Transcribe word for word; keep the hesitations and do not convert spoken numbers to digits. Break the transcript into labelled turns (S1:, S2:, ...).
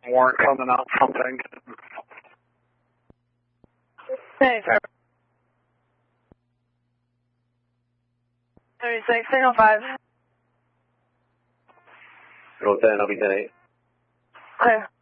S1: warrant coming out something.
S2: Hey, sir. thirty-six, signal five.
S3: Roll ten, I'll be ten eight.
S2: Clear.